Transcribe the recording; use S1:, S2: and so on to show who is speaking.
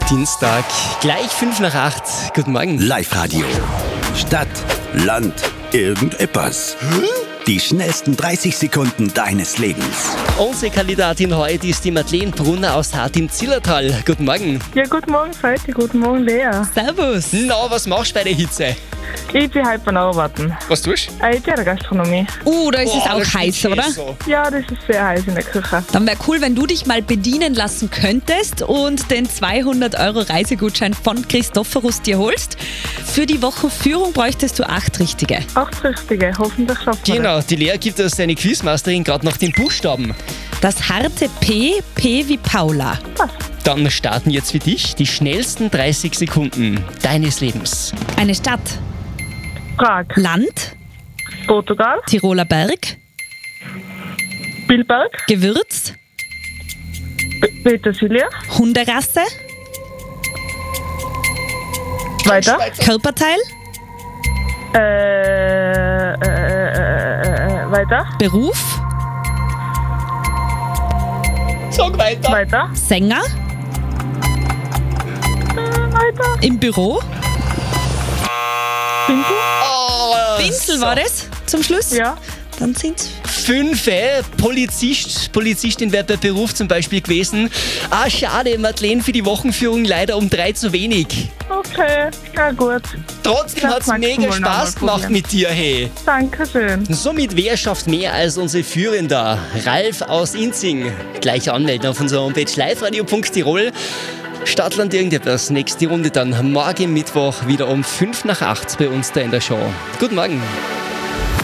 S1: Dienstag, gleich 7:55. Guten Morgen.
S2: Live-Radio. Stadt, Land, irgendetwas. Die schnellsten 30 Sekunden deines Lebens.
S1: Unsere Kandidatin heute ist die Madeleine Brunner aus Hart im Zillertal. Guten Morgen.
S3: Ja, guten Morgen, Falti, guten Morgen, Lea.
S4: Servus.
S1: Na, was machst du bei der Hitze?
S3: Ich bin heute beim Arbeiten.
S1: Was tust du?
S3: Ich bin in der Gastronomie.
S4: Da ist es
S1: Boah,
S4: auch
S1: das
S4: heiß,
S1: ist
S4: oder?
S1: so.
S3: Ja, das ist sehr heiß in der Küche.
S4: Dann wäre cool, wenn du dich mal bedienen lassen könntest und den 200€ Reisegutschein von Christophorus dir holst. Für die Wochenführung bräuchtest du 8 Richtige.
S3: 8 Richtige, hoffentlich schaffen wir
S1: Genau, die Lea gibt uns seine Quizmasterin gerade nach den Buchstaben.
S4: Das harte P wie Paula.
S1: Dann starten jetzt für dich die schnellsten 30 Sekunden deines Lebens.
S4: Eine Stadt.
S3: das. Prag,
S4: Land.
S3: Portugal,
S4: Tiroler Berg.
S3: Spielberg,
S4: Gewürz.
S3: Petersilie,
S4: Hunderasse.
S3: weiter.
S4: Körperteil.
S3: Weiter,
S4: Beruf.
S1: Sag weiter.
S3: weiter,
S4: Sänger.
S3: weiter.
S4: Im Büro.
S3: Pinsel,
S4: Pinsel war das zum Schluss?
S3: ja.
S4: Dann sind's
S1: 5. Polizistin wäre bei Beruf zum Beispiel gewesen. Schade, Madeleine, für die Wochenführung leider um 3 zu wenig.
S3: Okay, na gut.
S1: Trotzdem
S3: Das
S1: hat es
S3: magst du
S1: mega
S3: wohl noch
S1: Spaß
S3: mal
S1: gemacht
S3: probieren.
S1: mit dir, hey.
S3: Dankeschön.
S1: Somit, wer schafft mehr als unser Führender? Ralf aus Inzing. Gleich anmelden auf unserer Homepage liveradio.tirol. Stadtland irgendetwas. Nächste Runde dann morgen Mittwoch wieder um 7:55 bei uns da in der Show. Guten Morgen.